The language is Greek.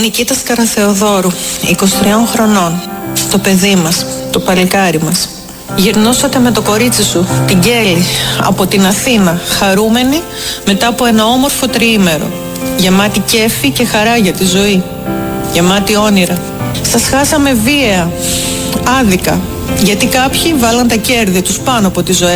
Νικήτας Καραθεοδόρου, 23 χρονών. Το παιδί μας, το παλικάρι μας. Γυρνούσατε με το κορίτσι σου, την Κέλλη, από την Αθήνα, χαρούμενη μετά από ένα όμορφο τριήμερο. Γεμάτη κέφι και χαρά για τη ζωή. Γεμάτη όνειρα. Σας χάσαμε βίαια, άδικα, γιατί κάποιοι βάλαν τα κέρδη τους πάνω από τη ζωή.